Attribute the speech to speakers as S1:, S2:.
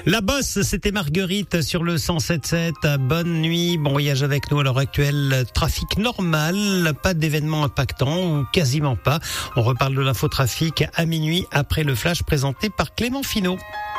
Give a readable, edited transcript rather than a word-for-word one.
S1: La Bosse, c'était Marguerite sur le 107.7. Bonne nuit, bon voyage avec nous à l'heure actuelle. Trafic normal, pas d'événements impactants ou quasiment pas. On reparle de l'infotrafic à minuit après le flash présenté par Clément Finot.